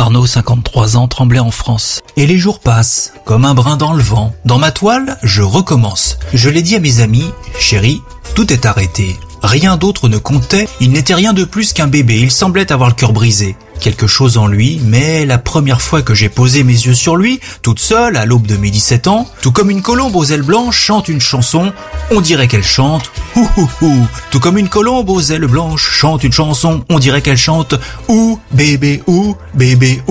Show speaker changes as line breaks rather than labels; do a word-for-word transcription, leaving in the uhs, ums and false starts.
Arnaud, cinquante-trois ans, Tremblay en France. Et les jours passent, comme un brin dans le vent. Dans ma toile, je recommence. Je l'ai dit à mes amis, chérie, tout est arrêté. Rien d'autre ne comptait, il n'était rien de plus qu'un bébé, il semblait avoir le cœur brisé. Quelque chose en lui, mais la première fois que j'ai posé mes yeux sur lui, toute seule, à l'aube de mes dix-sept ans, tout comme une colombe aux ailes blanches chante une chanson, on dirait qu'elle chante « Ouh ouh ouh ». Tout comme une colombe aux ailes blanches chante une chanson, on dirait qu'elle chante « Ouh, bébé, ouh, bébé, ouh ».